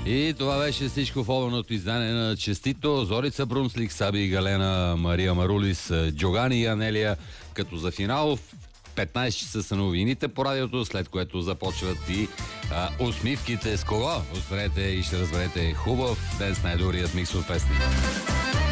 И това беше всичко в обедното издание на Честито. Зорица Брунслик, Саби и Галена, Мария Марулис, Джогани и Анелия. Като за финал в 15 часа са новините по радиото, след което започват и усмивките. С кого? Останете и ще разберете хубав ден с най-добрият микс от песни.